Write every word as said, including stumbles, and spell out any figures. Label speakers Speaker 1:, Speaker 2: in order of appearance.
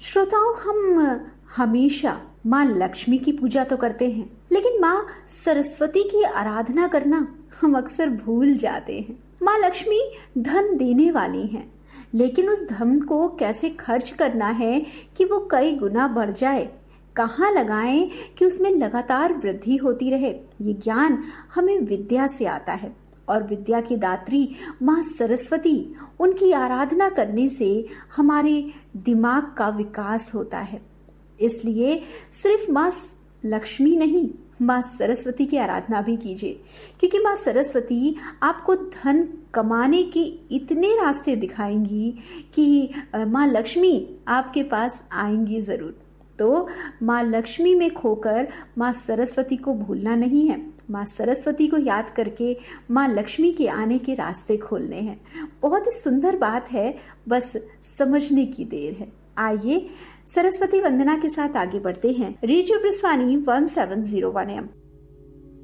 Speaker 1: श्रोताओं, हम हमेशा माँ लक्ष्मी की पूजा तो करते हैं, लेकिन माँ सरस्वती की आराधना करना हम अक्सर भूल जाते हैं। माँ लक्ष्मी धन देने वाली हैं, लेकिन उस धन को कैसे खर्च करना है कि वो कई गुना बढ़ जाए, कहाँ लगाएं कि उसमें लगातार वृद्धि होती रहे, ये ज्ञान हमें विद्या से आता है। और विद्या की दात्री माँ सरस्वती, उनकी आराधना करने से हमारे दिमाग का विकास होता है। इसलिए सिर्फ माँ लक्ष्मी नहीं, माँ सरस्वती की आराधना भी कीजिए, क्योंकि माँ सरस्वती आपको धन कमाने के इतने रास्ते दिखाएंगी कि माँ लक्ष्मी आपके पास आएंगी जरूर। तो माँ लक्ष्मी में खोकर माँ सरस्वती को भूलना नहीं है। माँ सरस्वती को याद करके माँ लक्ष्मी के आने के रास्ते खोलने हैं। बहुत ही सुंदर बात है, बस समझने की देर है। आइए सरस्वती वंदना के साथ आगे बढ़ते हैं। Radio ब्रिस्वानी one seven zero one M